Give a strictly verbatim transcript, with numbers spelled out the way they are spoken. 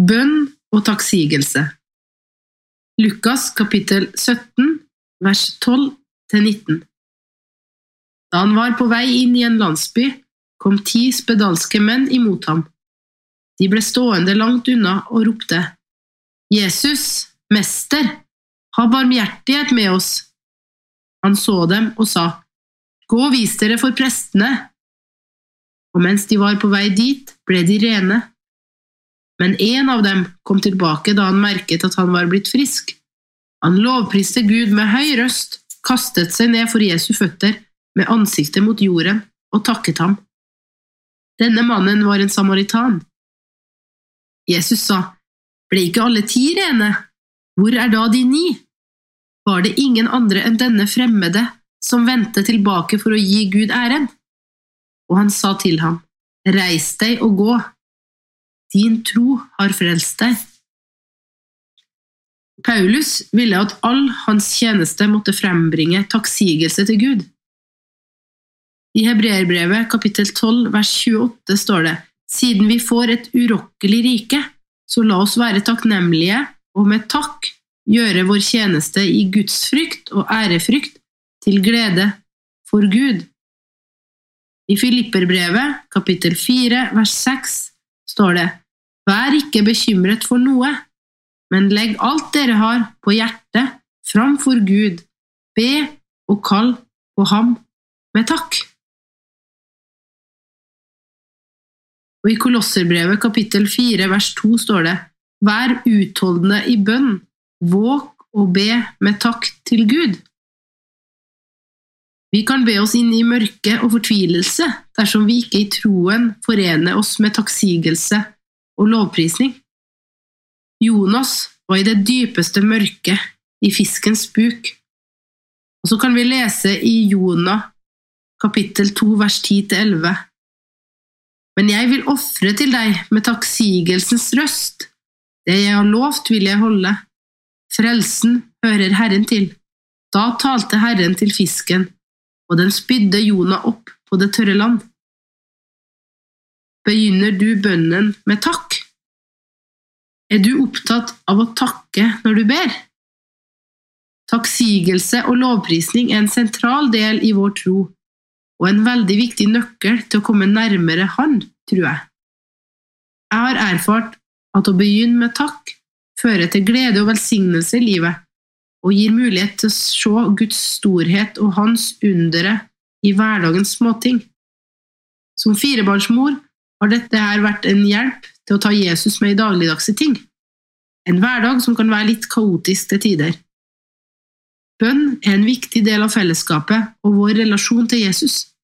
Bønn og takksigelse. Lukas kapittel sytten, vers tolv til nitten. Da han var på vei inn i en landsby, kom ti spedalske menn imot ham. De ble stående langt unna og ropte: «Jesus, mester, ha barmhjertighet med oss!» Han så dem og sa: «Gå og vis dere for prestene!» Og mens de var på vei dit, ble de rene. Men en av dem kom tilbake da han merket at han var blitt frisk. Han lovpriste Gud med høy røst, kastet seg ned for Jesu føtter med ansiktet mot jorden og takket ham. Denne mannen var en samaritan. Jesus sa: «Ble ikke alle ti rene? Hvor er da de ni? Var det ingen andre enn denne fremmede som vendte tilbake for å gi Gud æren?» Og han sa til ham: «Reis deg og gå. Din tro har frelst deg.» Paulus ville at all hans tjeneste måtte frembringe takksigelse til Gud. I Hebreerbrevet kapittel tolv, vers tjueåtte står det: «Siden vi får et urokkelig rike, så la oss være takknemlige og med takk gjøre vår tjeneste i Guds frykt og ærefrykt til glede for Gud.» I Filipperbrevet kapittel fire, vers seks står det: «Vær ikke bekymret for noe, men legg alt dere har på hjertet framfor Gud, be og kall på ham med takk.» Og i Kolosserbrevet kapittel fire, vers to står det: «Vær utholdende i bønn, våg og be med takk til Gud.» Vi kan be oss inn i mørke og fortvilelse dersom vi ikke i troen forener oss med takksigelse og lovprisning. Jonas var i det dypeste mørke i fiskens buk. Og så kan vi lese i Jonah kapittel to, vers ti til elleve. «Men jeg vil offre til deg med takksigelsens røst. Det jeg har lovt vil jeg holde. Frelsen hører Herren til.» Da talte Herren til fisken, og den spydde Jonah opp på det tørre land. Begynner du bønnen med takk? Er du opptatt av å takke når du ber? Takksigelse og lovprisning er en sentral del i vår tro, og en veldig viktig nøkkel til å komme nærmere Han, tror jeg. Jeg har erfart at å begynne med takk fører til glede og velsignelse i livet, og gir mulighet til å se Guds storhet og Hans undere i hverdagens småting. Som firebarnsmor har dette her vært en hjelp til å ta Jesus med i dagligdagse ting. En hverdag som kan være litt kaotisk til tider. Bønn er en viktig del av fellesskapet og vår relasjon til Jesus.